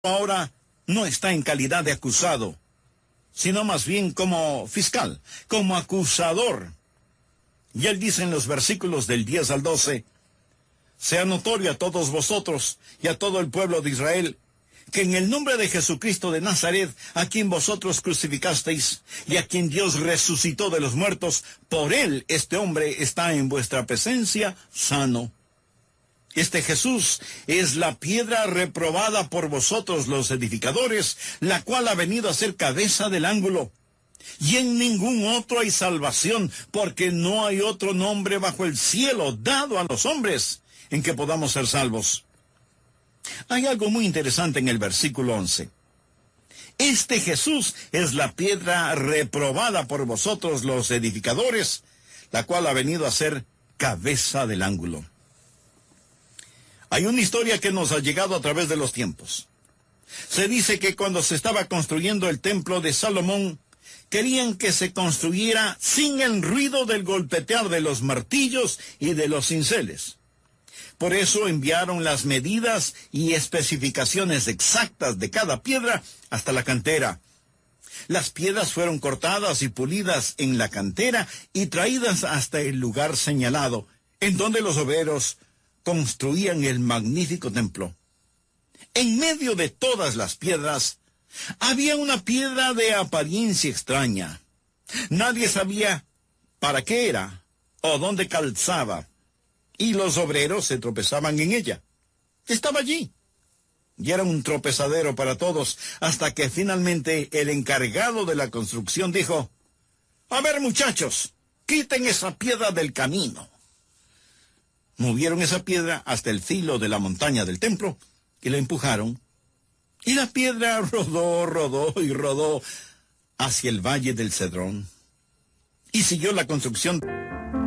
ahora no está en calidad de acusado, sino más bien como fiscal, como acusador. Y él dice en los versículos del 10 al 12, sea notorio a todos vosotros y a todo el pueblo de Israel, que en el nombre de Jesucristo de Nazaret, a quien vosotros crucificasteis y a quien Dios resucitó de los muertos, por él este hombre está en vuestra presencia sano. Este Jesús es la piedra reprobada por vosotros los edificadores, la cual ha venido a ser cabeza del ángulo. Y en ningún otro hay salvación, porque no hay otro nombre bajo el cielo dado a los hombres en que podamos ser salvos. Hay algo muy interesante en el versículo 11. Este Jesús es la piedra reprobada por vosotros los edificadores, la cual ha venido a ser cabeza del ángulo. Hay una historia que nos ha llegado a través de los tiempos. Se dice que cuando se estaba construyendo el templo de Salomón, querían que se construyera sin el ruido del golpetear de los martillos y de los cinceles. Por eso enviaron las medidas y especificaciones exactas de cada piedra hasta la cantera. Las piedras fueron cortadas y pulidas en la cantera y traídas hasta el lugar señalado, en donde los obreros construían el magnífico templo. En medio de todas las piedras, había una piedra de apariencia extraña. Nadie sabía para qué era o dónde calzaba, y los obreros se tropezaban en ella. Estaba allí, y era un tropezadero para todos, hasta que finalmente el encargado de la construcción dijo, a ver muchachos, quiten esa piedra del camino. Movieron esa piedra hasta el filo de la montaña del templo y la empujaron. Y la piedra rodó y rodó hacia el valle del Cedrón. Y siguió la construcción.